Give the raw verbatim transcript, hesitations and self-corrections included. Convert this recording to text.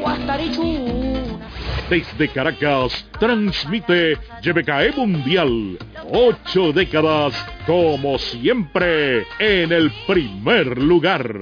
Guastarichuna. Desde Caracas, transmite Y B K E Mundial. Ocho décadas, como siempre, en el primer lugar.